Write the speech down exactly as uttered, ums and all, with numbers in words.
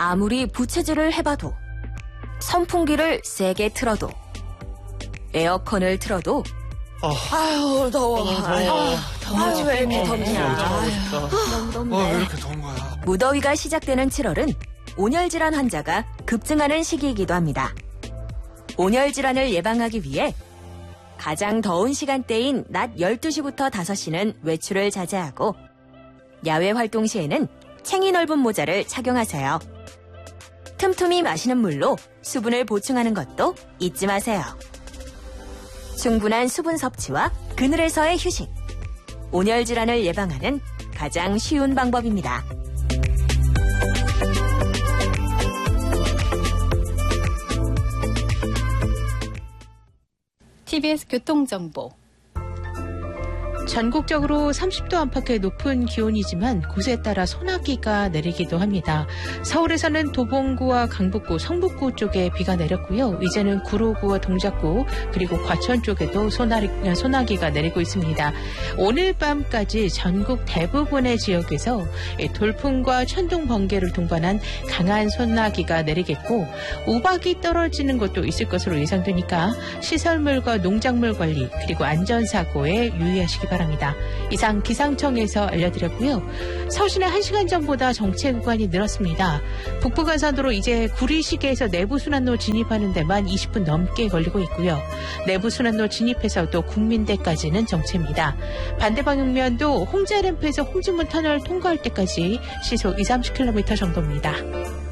아무리 부채질을 해봐도, 선풍기를 세게 틀어도, 에어컨을 틀어도 어. 아유, 더워. 아유, 아유, 아유, 왜 이렇게 덥냐. 아유, 너무 덥네. 어, 왜 이렇게 더운 거야? 무더위가 시작되는 칠월은 온열질환 환자가 급증하는 시기이기도 합니다. 온열질환을 예방하기 위해 가장 더운 시간대인 낮 열두 시부터 다섯 시는 외출을 자제하고 야외 활동 시에는 챙이 넓은 모자를 착용하세요. 틈틈이 마시는 물로 수분을 보충하는 것도 잊지 마세요. 충분한 수분 섭취와 그늘에서의 휴식. 온열질환을 예방하는 가장 쉬운 방법입니다. 티비에스 교통정보. 전국적으로 삼십 도 안팎의 높은 기온이지만 곳에 따라 소나기가 내리기도 합니다. 서울에서는 도봉구와 강북구, 성북구 쪽에 비가 내렸고요. 이제는 구로구와 동작구 그리고 과천 쪽에도 소나기, 소나기가 내리고 있습니다. 오늘 밤까지 전국 대부분의 지역에서 돌풍과 천둥, 번개를 동반한 강한 소나기가 내리겠고 우박이 떨어지는 것도 있을 것으로 예상되니까 시설물과 농작물 관리 그리고 안전사고에 유의하시기 바랍니다. 바랍니다. 이상 기상청에서 알려드렸고요. 서울시내 한 시간 전보다 정체 구간이 늘었습니다. 북부간선도로 이제 구리시계에서 내부순환로 진입하는 데만 이십 분 넘게 걸리고 있고요. 내부순환로 진입해서 또 국민대까지는 정체입니다. 반대 방면도 홍제램프에서 홍진문 터널 통과할 때까지 시속 이십, 삼십 킬로미터 정도입니다.